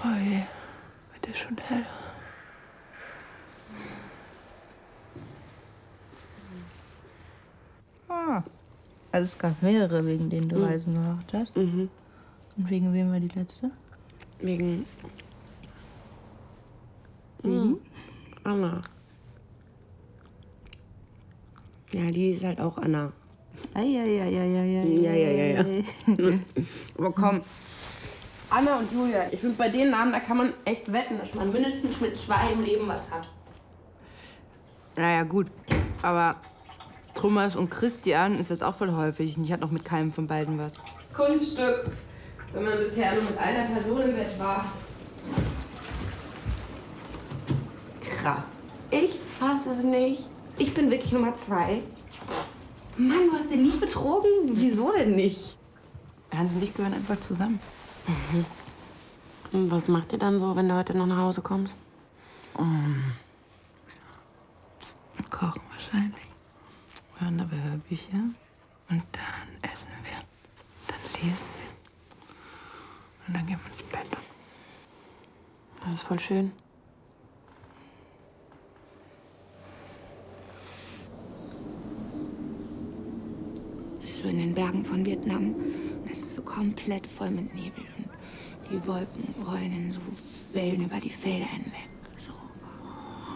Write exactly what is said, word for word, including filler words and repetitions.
Oh je, wird ja schon hell. Ah, also es gab mehrere, wegen denen du mhm. Reisen gemacht hast. Mhm. Und wegen wem war die letzte? Wegen... Wegen? Mhm. Anna. Ja, die ist halt auch Anna. Eieieiei. Ja, ja, ja, ja. Aber komm, Anna und Julia, ich finde, bei den Namen, da kann man echt wetten, dass man mindestens mit zwei im Leben was hat. Naja, gut. Aber Thomas und Christian ist jetzt auch voll häufig. Und ich hatte noch mit keinem von beiden was. Kunststück, wenn man bisher nur mit einer Person im Bett war. Krass. Ich fasse es nicht. Ich bin wirklich Nummer zwei. Mann, du hast den nie betrogen? Wieso denn nicht? Hans und ich gehören einfach zusammen. Mhm. Und was macht ihr dann so, wenn du heute noch nach Hause kommst? Um, kochen wahrscheinlich. Hören aber Hörbücher. Und dann essen wir. Dann lesen wir. Und dann gehen wir ins Bett. Das ist voll schön. So in den Bergen von Vietnam. Es ist so komplett voll mit Nebel und die Wolken rollen in so Wellen über die Felder hinweg.